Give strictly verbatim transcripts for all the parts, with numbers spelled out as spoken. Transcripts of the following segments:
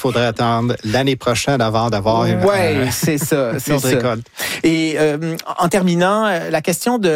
faudrait attendre l'année prochaine avant d'avoir une Oui, euh, c'est ça. C'est notre ça. récolte. Et euh, en terminant, la question de...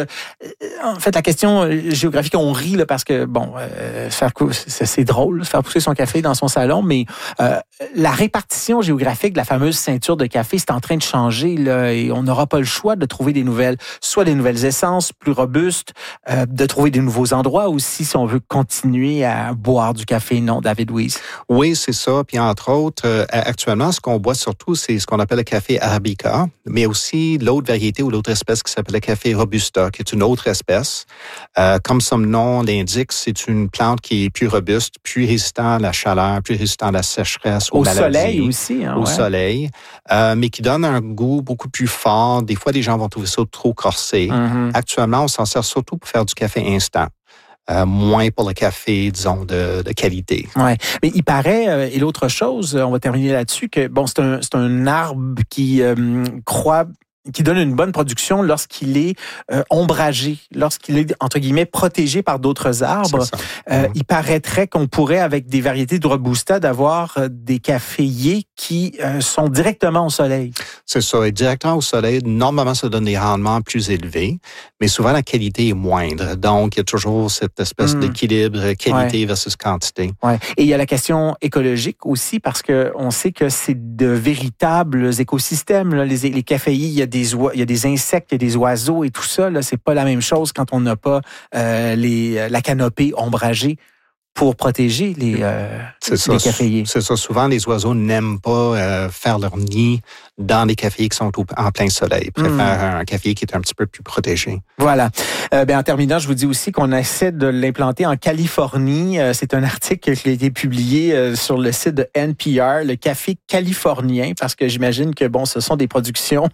En fait, la question géographique, on rit là, parce que, bon, euh, faire, c'est, c'est drôle, faire pousser son café dans son salon, mais euh, la répartition géographique de la fameuse ceinture de café, c'est en train de changer là, et on n'aura pas le choix de trouver des nouvelles, soit des nouvelles essences plus robustes, euh, de trouver des nouveaux endroits aussi si on veut continuer à boire du café, non, David Weiss? Oui, c'est ça. Puis entre autres, euh, actuellement, ce qu'on boit surtout, c'est ce qu'on appelle le café Arabica, mais aussi l'autre variété ou l'autre espèce qui s'appelle le café Robusta, qui est une autre espèce. Euh, comme son nom l'indique, c'est une plante qui est plus robuste, plus résistant à la chaleur, plus résistant à la sécheresse, aux Au maladies. soleil aussi. Hein, au ouais. soleil, euh, mais qui donne un goût beaucoup plus fort. Des fois, les gens vont trouver ça trop corsé. Mm-hmm. Actuellement, on s'en sert surtout pour faire du café instant. Euh, moins pour le café, disons, de, de qualité. Oui, mais il paraît, euh, et l'autre chose, on va terminer là-dessus, que bon, c'est un, c'est un arbre qui euh, croît, qui donne une bonne production lorsqu'il est euh, ombragé, lorsqu'il est, entre guillemets, protégé par d'autres arbres. Euh, mmh. Il paraîtrait qu'on pourrait, avec des variétés de Robusta, d'avoir euh, des caféiers qui euh, sont directement au soleil. C'est ça. Et directement au soleil, normalement, ça donne des rendements plus élevés, mais souvent, la qualité est moindre. Donc, il y a toujours cette espèce mmh. d'équilibre qualité ouais. versus quantité. Ouais. Et il y a la question écologique aussi, parce que on sait que c'est de véritables écosystèmes, là, les, les caféiers. Il y a des Des oie- il y a des insectes, il y a des oiseaux et tout ça. Là, c'est pas la même chose quand on n'a pas euh, les, la canopée ombragée pour protéger les, euh, c'est les ça, caféiers. C'est ça. Souvent, les oiseaux n'aiment pas euh, faire leur nid dans les caféiers qui sont au, en plein soleil. Ils préfèrent mmh. un caféier qui est un petit peu plus protégé. Voilà. Euh, ben, en terminant, je vous dis aussi qu'on essaie de l'implanter en Californie. Euh, c'est un article qui a été publié euh, sur le site de N P R, le café californien, parce que j'imagine que, bon, ce sont des productions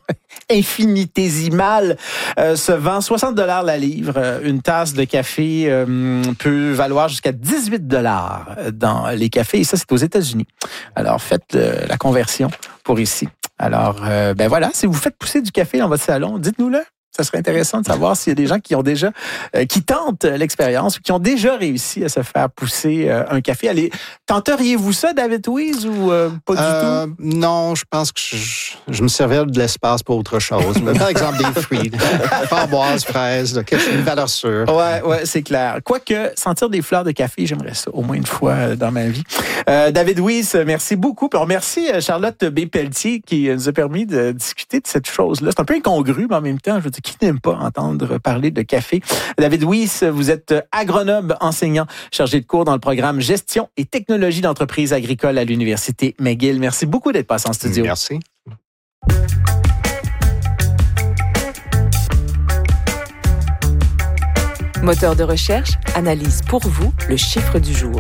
infinitésimales. Euh, se vend soixante dollars la livre. Euh, une tasse de café euh, peut valoir jusqu'à dix-huit dollars dans les cafés. Et ça, c'est aux États-Unis. Alors, faites euh, la conversion pour ici. Alors, euh, ben voilà, si vous faites pousser du café dans votre salon, dites-nous-le. Ça serait intéressant de savoir s'il y a des gens qui ont déjà, euh, qui tentent l'expérience ou qui ont déjà réussi à se faire pousser euh, un café. Allez, tenteriez-vous ça, David Weiss, ou euh, pas euh, du tout? Non, je pense que je, je me servais de l'espace pour autre chose. Mais par exemple, des fruits, framboises, fraises, une valeur sûre. Ouais, ouais, c'est clair. Quoique, sentir des fleurs de café, j'aimerais ça au moins une fois dans ma vie. Euh, David Weiss, merci beaucoup. Puis on remercie Charlotte B. Pelletier qui nous a permis de discuter de cette chose-là. C'est un peu incongru, mais en même temps, je veux dire, qui n'aime pas entendre parler de café? David Weiss, vous êtes agronome enseignant, chargé de cours dans le programme Gestion et technologie d'entreprise agricole à l'Université McGill. Merci beaucoup d'être passé en studio. Merci. Moteur de recherche analyse pour vous le chiffre du jour.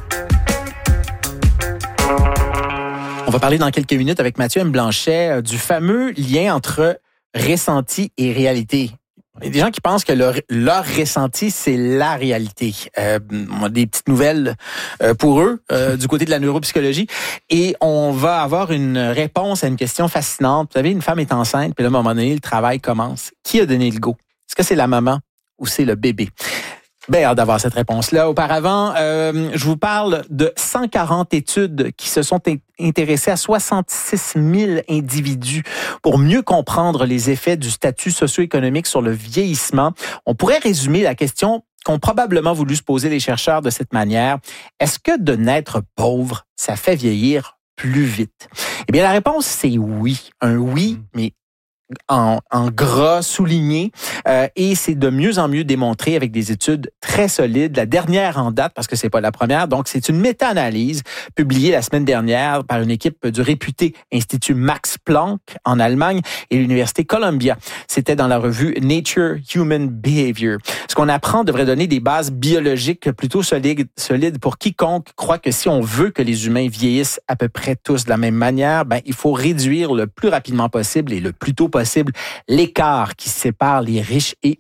On va parler dans quelques minutes avec Mathieu M. Blanchet du fameux lien entre ressenti et réalité. Il y a des gens qui pensent que leur, leur ressenti, c'est la réalité. Euh, on a des petites nouvelles euh, pour eux euh, du côté de la neuropsychologie. Et on va avoir une réponse à une question fascinante. Vous savez, une femme est enceinte, puis là, à un moment donné, le travail commence. Qui a donné le go? Est-ce que c'est la maman ou c'est le bébé? Bien, hâte d'avoir cette réponse-là. Auparavant, euh, je vous parle de cent quarante études qui se sont intéressées à soixante-six mille individus pour mieux comprendre les effets du statut socio-économique sur le vieillissement. On pourrait résumer la question qu'ont probablement voulu se poser les chercheurs de cette manière. Est-ce que de naître pauvre, ça fait vieillir plus vite? Eh bien, la réponse, c'est oui. Un oui, mais En, en gras souligné, euh, et c'est de mieux en mieux démontré avec des études très solides. La dernière en date, parce que c'est pas la première, donc c'est une méta-analyse publiée la semaine dernière par une équipe du réputé Institut Max Planck en Allemagne et l'Université Columbia. C'était dans la revue Nature Human Behavior. Ce qu'on apprend devrait donner des bases biologiques plutôt solides, solides pour quiconque croit que si on veut que les humains vieillissent à peu près tous de la même manière, ben il faut réduire le plus rapidement possible et le plus tôt possible l'écart qui sépare les riches et les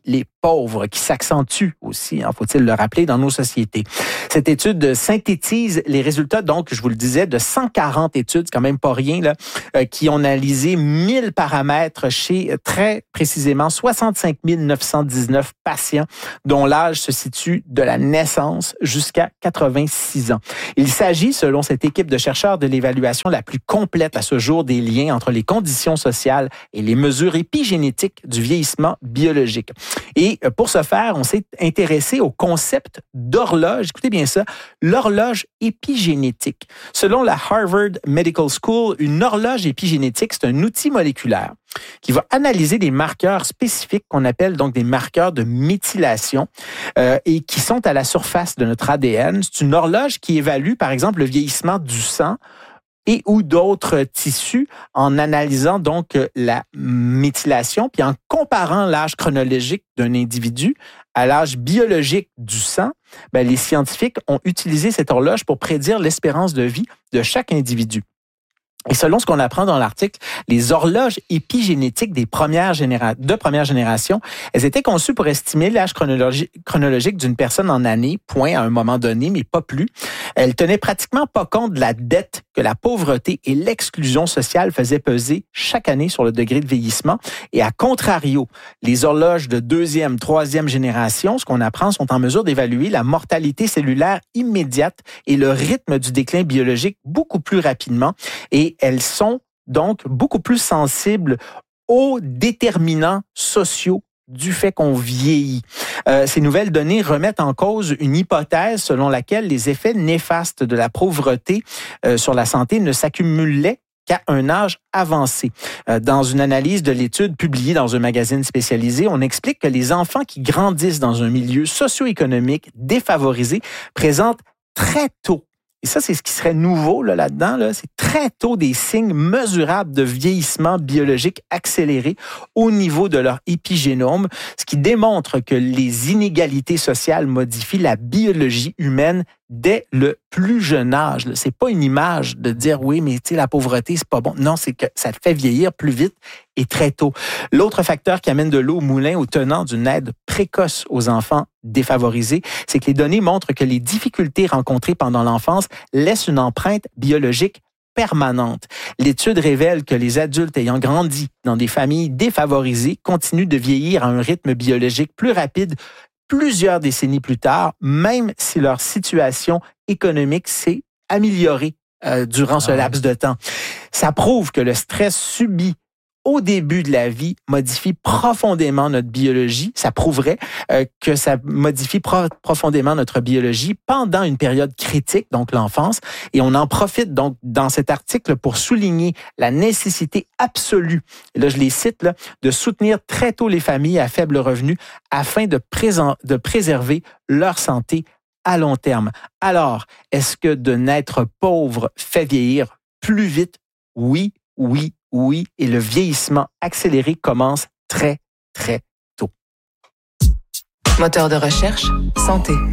pauvres qui s'accentue aussi, hein, faut-il le rappeler, dans nos sociétés. Cette étude synthétise les résultats, donc, je vous le disais, de cent quarante études, c'est quand même pas rien, là, euh, qui ont analysé mille paramètres chez, très précisément, soixante-cinq mille neuf cent dix-neuf patients dont l'âge se situe de la naissance jusqu'à quatre-vingt-six ans. Il s'agit, selon cette équipe de chercheurs, de l'évaluation la plus complète à ce jour des liens entre les conditions sociales et les mesures épigénétiques du vieillissement biologique. Et pour ce faire, on s'est intéressé au concept d'horloge. Écoutez bien ça, l'horloge épigénétique. Selon la Harvard Medical School, une horloge épigénétique, c'est un outil moléculaire qui va analyser des marqueurs spécifiques qu'on appelle donc des marqueurs de méthylation euh, et qui sont à la surface de notre A D N. C'est une horloge qui évalue, par exemple, le vieillissement du sang et ou d'autres tissus en analysant donc la méthylation, puis en comparant l'âge chronologique d'un individu à l'âge biologique du sang. Ben, les scientifiques ont utilisé cette horloge pour prédire l'espérance de vie de chaque individu. Et selon ce qu'on apprend dans l'article, les horloges épigénétiques des premières généra- de première génération, elles étaient conçues pour estimer l'âge chronologi- chronologique d'une personne en années, point à un moment donné, mais pas plus. Elles tenaient pratiquement pas compte de la dette que la pauvreté et l'exclusion sociale faisaient peser chaque année sur le degré de vieillissement. Et à contrario, les horloges de deuxième, troisième génération, ce qu'on apprend, sont en mesure d'évaluer la mortalité cellulaire immédiate et le rythme du déclin biologique beaucoup plus rapidement. Et elles sont donc beaucoup plus sensibles aux déterminants sociaux du fait qu'on vieillit. Euh, ces nouvelles données remettent en cause une hypothèse selon laquelle les effets néfastes de la pauvreté euh, sur la santé ne s'accumulaient qu'à un âge avancé. Euh, dans une analyse de l'étude publiée dans un magazine spécialisé, on explique que les enfants qui grandissent dans un milieu socio-économique défavorisé présentent très tôt, et ça, c'est ce qui serait nouveau là, là-dedans, là, c'est très tôt des signes mesurables de vieillissement biologique accéléré au niveau de leur épigénome, ce qui démontre que les inégalités sociales modifient la biologie humaine dès le plus jeune âge. C'est pas une image de dire oui, mais tu sais, la pauvreté, c'est pas bon. Non, c'est que ça te fait vieillir plus vite et très tôt. L'autre facteur qui amène de l'eau au moulin au tenant d'une aide précoce aux enfants défavorisés, c'est que les données montrent que les difficultés rencontrées pendant l'enfance laissent une empreinte biologique permanente. L'étude révèle que les adultes ayant grandi dans des familles défavorisées continuent de vieillir à un rythme biologique plus rapide plusieurs décennies plus tard, même si leur situation économique s'est améliorée euh, durant ce laps de temps. Ça prouve que le stress subi au début de la vie modifie profondément notre biologie. Ça prouverait euh, que ça modifie pro- profondément notre biologie pendant une période critique, donc l'enfance. Et on en profite donc dans cet article pour souligner la nécessité absolue, et là je les cite, là, de soutenir très tôt les familles à faible revenu afin de, présent, de préserver leur santé à long terme. Alors, est-ce que de naître pauvre fait vieillir plus vite? Oui, oui, oui. Et le vieillissement accéléré commence très, très tôt. Moteur de recherche, santé.